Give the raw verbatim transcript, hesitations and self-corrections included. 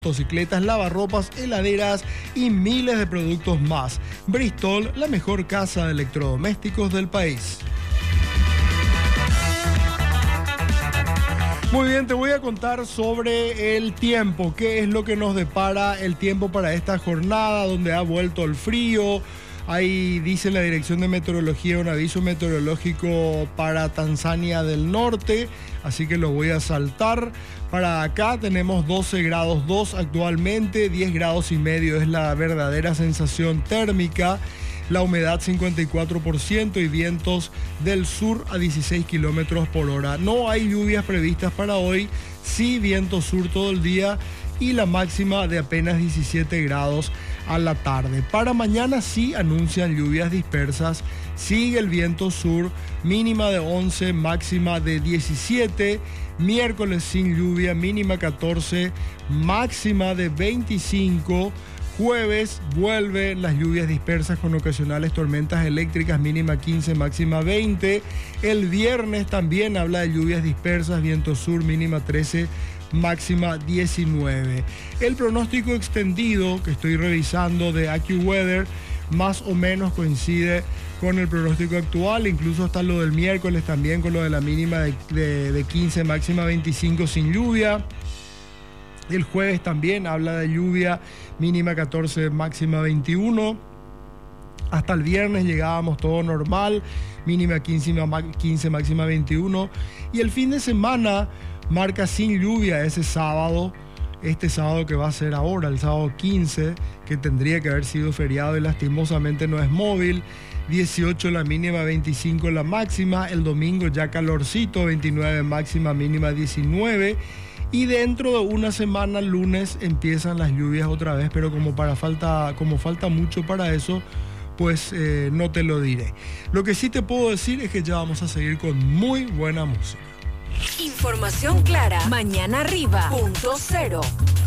motocicletas, lavarropas, heladeras y miles de productos más. Bristol, la mejor casa de electrodomésticos del país. Muy bien, te voy a contar sobre el tiempo, qué es lo que nos depara el tiempo para esta jornada donde ha vuelto el frío. Ahí dice la Dirección de Meteorología un aviso meteorológico para Tanzania del Norte, así que lo voy a saltar. Para acá tenemos doce grados dos actualmente, diez grados y medio es la verdadera sensación térmica. La humedad cincuenta y cuatro por ciento y vientos del sur a dieciséis kilómetros por hora. No hay lluvias previstas para hoy, sí viento sur todo el día y la máxima de apenas diecisiete grados a la tarde. Para mañana sí anuncian lluvias dispersas, sigue el viento sur, mínima de once, máxima de diecisiete. Miércoles sin lluvia, mínima catorce, máxima de veinticinco. Jueves vuelven las lluvias dispersas con ocasionales tormentas eléctricas, mínima quince, máxima veinte. El viernes también habla de lluvias dispersas, viento sur, mínima trece, máxima diecinueve. El pronóstico extendido que estoy revisando de AccuWeather más o menos coincide con el pronóstico actual, incluso hasta lo del miércoles también con lo de la mínima de, de, de quince, máxima veinticinco sin lluvia. El jueves también habla de lluvia, mínima catorce, máxima veintiuno. Hasta el viernes llegábamos todo normal, mínima quince, quince, máxima veintiuno. Y el fin de semana marca sin lluvia ese sábado, este sábado que va a ser ahora, el sábado quince, que tendría que haber sido feriado y lastimosamente no es móvil. dieciocho la mínima, veinticinco la máxima. El domingo ya calorcito, veintinueve máxima, mínima diecinueve. Y dentro de una semana, lunes, empiezan las lluvias otra vez, pero como, para falta, como falta mucho para eso, pues eh, no te lo diré. Lo que sí te puedo decir es que ya vamos a seguir con muy buena música. Información clara, mañana arriba, punto cero.